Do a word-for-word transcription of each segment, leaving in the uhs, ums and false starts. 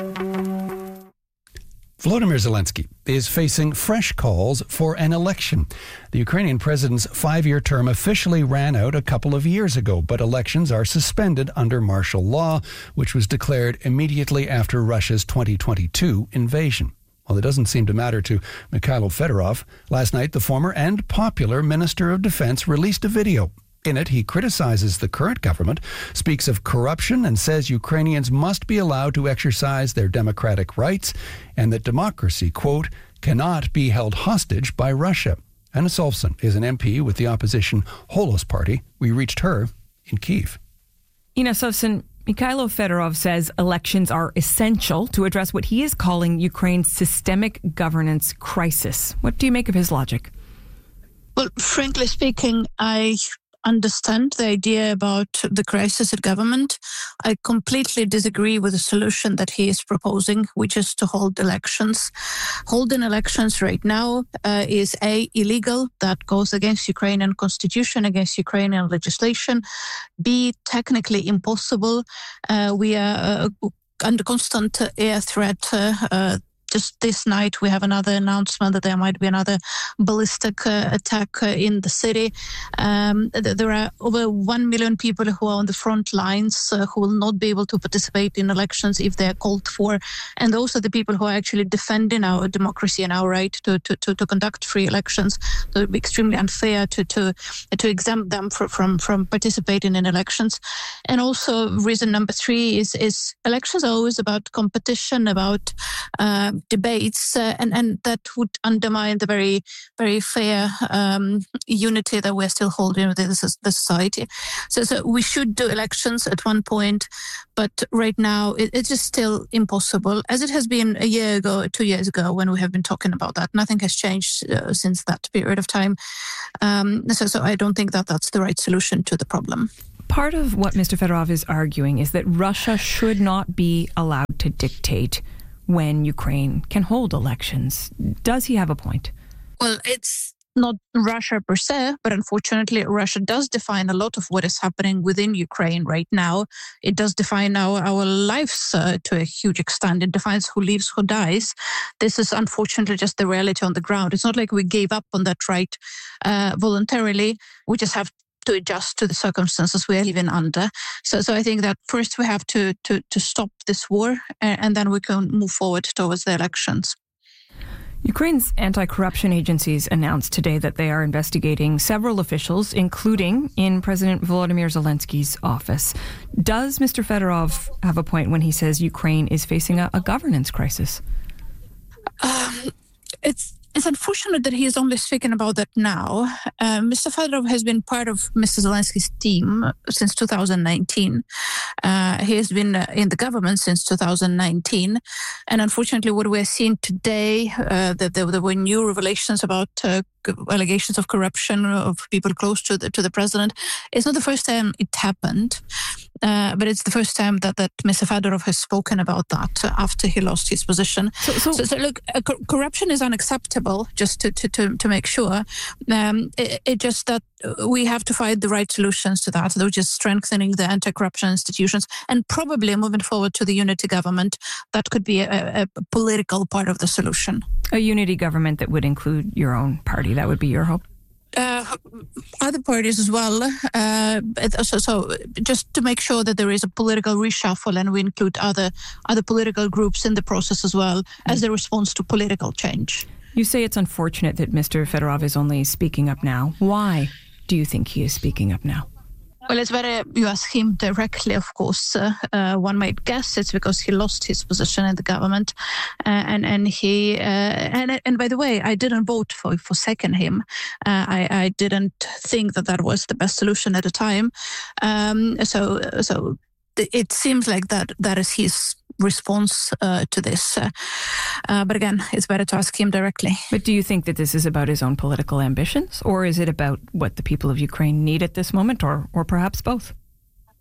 Volodymyr Zelensky is facing fresh calls for an election. The Ukrainian president's five-year term officially ran out a couple of years ago, but elections are suspended under martial law, which was declared immediately after Russia's twenty twenty-two invasion. Well, it doesn't seem to matter to Mikhailo Fedorov. Last night, the former and popular Minister of Defense released a video. In it, he criticizes the current government, speaks of corruption, and says Ukrainians must be allowed to exercise their democratic rights and that democracy, quote, cannot be held hostage by Russia. Anna Solfson is an M P with the opposition Holos Party. We reached her in Kyiv. Ina Solfson, Mikhailo Fedorov says elections are essential to address what he is calling Ukraine's systemic governance crisis. What do you make of his logic? Well, frankly speaking, I understand the idea about the crisis at government. I completely disagree with the solution that he is proposing, which is to hold elections. Holding elections right now uh, is A, illegal, that goes against Ukrainian constitution, against Ukrainian legislation. B, technically impossible. Uh, we are uh, under constant air threat. Uh, uh, Just this night, we have another announcement that there might be another ballistic uh, attack uh, in the city. Um, th- there are over one million people who are on the front lines uh, who will not be able to participate in elections if they are called for. And those are the people who are actually defending our democracy and our right to, to, to, to conduct free elections. So it would be extremely unfair to to, to exempt them for, from, from participating in elections. And also, reason number three is, is elections are always about competition, about uh, debates, uh, and, and that would undermine the very, very fair um, unity that we're still holding within the, the society. So, so we should do elections at one point, but right now it, it's just still impossible, as it has been a year ago, two years ago, when we have been talking about that. Nothing has changed uh, since that period of time. Um, so, so I don't think that that's the right solution to the problem. Part of what Mister Fedorov is arguing is that Russia should not be allowed to dictate when Ukraine can hold elections. Does he have a point? Well, it's not Russia per se, but unfortunately, Russia does define a lot of what is happening within Ukraine right now. It does define our, our lives uh, to a huge extent. It defines who lives, who dies. This is unfortunately just the reality on the ground. It's not like we gave up on that right uh, voluntarily. We just have to adjust to the circumstances we are living under. So, so I think that first we have to to, to stop this war, and, and then we can move forward towards the elections. Ukraine's anti-corruption agencies announced today that they are investigating several officials, including in President Volodymyr Zelensky's office. Does Mister Fedorov have a point when he says Ukraine is facing a, a governance crisis? Um, it's It's unfortunate that he is only speaking about that now. Uh, Mister Fedorov has been part of Mister Zelensky's team since two thousand nineteen. Uh, he has been in the government since two thousand nineteen. And unfortunately, what we're seeing today, uh, that there, there were new revelations about uh, allegations of corruption of people close to the, to the president. It's not the first time it happened. Uh, but it's the first time that, that Mister Fedorov has spoken about that after he lost his position. So, so, so, so look, uh, co- corruption is unacceptable, just to, to, to, to make sure. Um, it, it just that we have to find the right solutions to that, which is strengthening the anti-corruption institutions and probably moving forward to the unity government. That could be a, a political part of the solution. A unity government that would include your own party. That would be your hope? Uh, other parties as well. Uh, so, so just to make sure that there is a political reshuffle and we include other other political groups in the process as well as the response to political change. You say it's unfortunate that Mister Fedorov is only speaking up now. Why do you think he is speaking up now? Well, it's better you ask him directly, of course. Uh, uh, one might guess it's because he lost his position in the government. Uh, and and he uh, and and by the way, I didn't vote for, for second him. Uh, I, I didn't think that that was the best solution at the time. Um, so so it seems like that that is his response uh, to this. Uh, uh, but again, it's better to ask him directly. But do you think that this is about his own political ambitions, or is it about what the people of Ukraine need at this moment, or or perhaps both?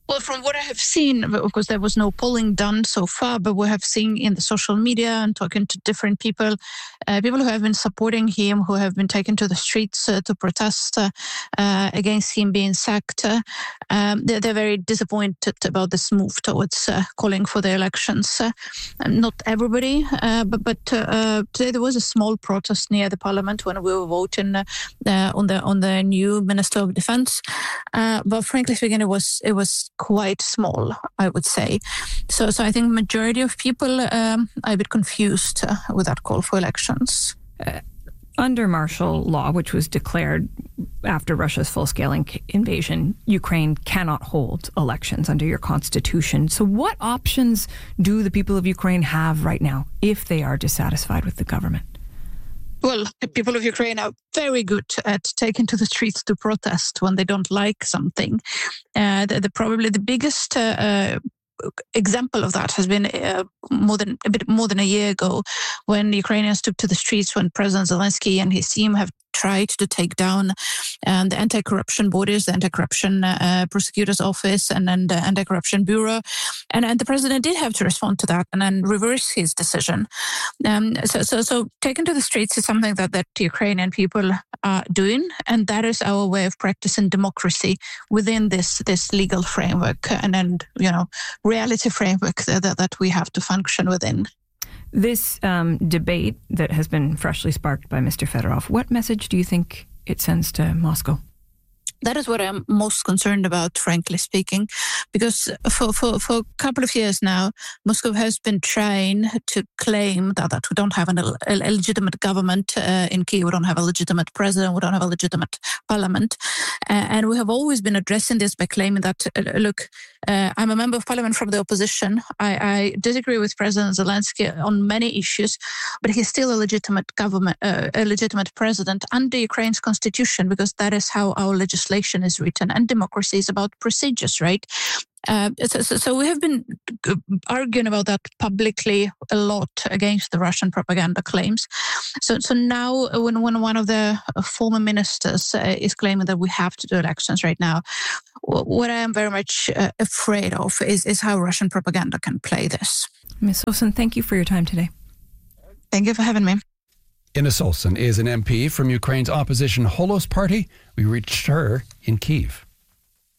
Well, from what I have seen, of course, there was no polling done so far, but we have seen in the social media and talking to different people, uh, people who have been supporting him, who have been taken to the streets uh, to protest uh, uh, against him being sacked. Uh, um, they're, they're very disappointed about this move towards uh, calling for the elections. Uh, not everybody, uh, but, but uh, today there was a small protest near the parliament when we were voting uh, uh, on the on the new Minister of Defense. Uh, but frankly speaking, it was it was quite small, I would say. So, so I think majority of people um, are a bit confused uh, with that call for elections. Uh, under martial law, which was declared after Russia's full-scale in- invasion, Ukraine cannot hold elections under your constitution. So what options do the people of Ukraine have right now if they are dissatisfied with the government? Well, the people of Ukraine are very good at taking to the streets to protest when they don't like something. Uh, the, the probably the biggest uh, uh, example of that has been uh, more than a bit more than a year ago, when the Ukrainians took to the streets when President Zelensky and his team have tried to take down um, the anti-corruption bodies, the anti-corruption uh, prosecutor's office, and then the anti-corruption bureau, and, and the president did have to respond to that and then reverse his decision. Um, so, so, so taking to the streets is something that that the Ukrainian people are doing, and that is our way of practicing democracy within this this legal framework and then you know reality framework that that we have to function within. This um, debate that has been freshly sparked by Mister Fedorov, what message do you think it sends to Moscow? That is what I'm most concerned about, frankly speaking, because for, for, for a couple of years now, Moscow has been trying to claim that, that we don't have an, a, a legitimate government uh, in Kyiv, we don't have a legitimate president, we don't have a legitimate parliament. Uh, and we have always been addressing this by claiming that, uh, look, uh, I'm a member of parliament from the opposition. I, I disagree with President Zelensky on many issues, but he's still a legitimate government, uh, a legitimate president under Ukraine's constitution, because that is how our legislation is written, and democracy is about procedures, right? Uh, so, so, so we have been arguing about that publicly a lot against the Russian propaganda claims. So, so now when, when one of the former ministers uh, is claiming that we have to do elections right now, what I am very much uh, afraid of is, is how Russian propaganda can play this. Miz Olsen, thank you for your time today. Thank you for having me. Ines Olsen is an M P from Ukraine's opposition Holos Party. We reached her in Kyiv.